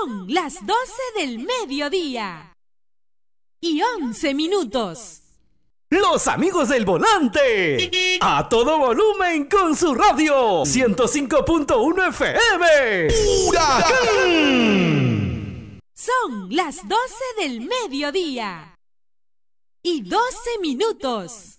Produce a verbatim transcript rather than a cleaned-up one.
Son las doce del mediodía y once minutos. Los amigos del volante, a todo volumen con su radio, ciento cinco punto uno F M. ¡Huracán! Son las doce del mediodía y doce minutos.